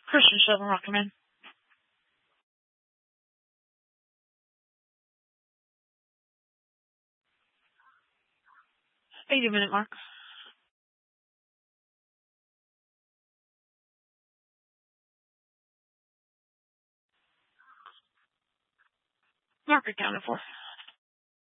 Christian Shovel Rockman. Minute mark. Mark accounted for.